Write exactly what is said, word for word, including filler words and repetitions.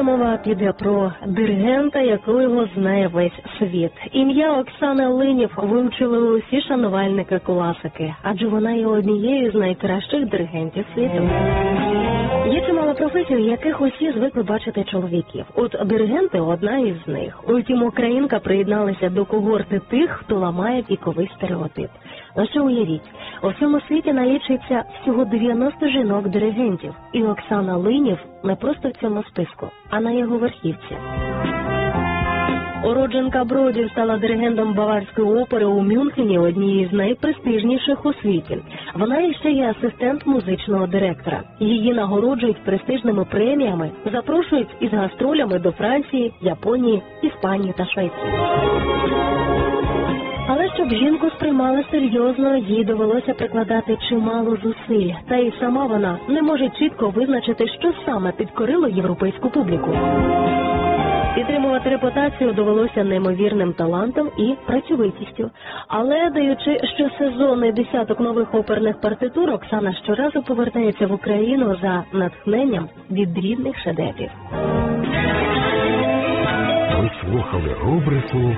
мова піде про диригента, якого знає весь світ. Ім'я Оксана Линєв вивчили усі шанувальники класики, адже вона є однією з найкращих диригентів світу. Є чимало професій, в яких усі звикли бачити чоловіків. От диригенти – одна із них. Утім, українка приєдналася до когорти тих, хто ламає віковий стереотип. Лише уявіть, у всьому світі налічується всього дев'яносто жінок-диригентів. І Оксана Линєв не просто в цьому списку, а на його верхівці. Уродженка Бродів стала диригентом Баварської опери у Мюнхені, однієї з найпрестижніших у світі. Вона ще є асистент музичного директора. Її нагороджують престижними преміями, запрошують із гастролями до Франції, Японії, Іспанії та Швеції. Але щоб жінку сприймали серйозно, їй довелося прикладати чимало зусиль. Та й сама вона не може чітко визначити, що саме підкорило європейську публіку. Підтримувати репутацію довелося неймовірним талантом і працьовитістю. Але, даючи щосезонний десяток нових оперних партитур, Оксана щоразу повертається в Україну за натхненням від рідних шедеврів. Ви слухали рубрику